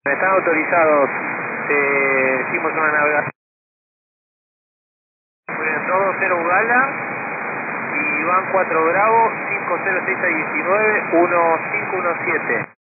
Están autorizados, hicimos una navegación. Todo 0 Ugala y van 4 Bravo, 506 a 19, 1517.